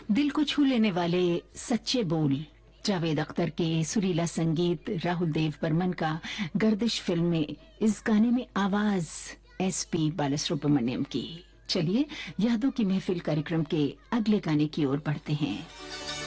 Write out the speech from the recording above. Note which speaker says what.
Speaker 1: दिल को छू लेने वाले सच्चे बोल, जावेद अख्तर के सुरीला संगीत, राहुल देव बर्मन का गर्दिश फिल्म में इस गाने में आवाज एसपी बालासुब्रमण्यम की। चलिए यादों की महफिल कार्यक्रम के अगले गाने की ओर बढ़ते हैं।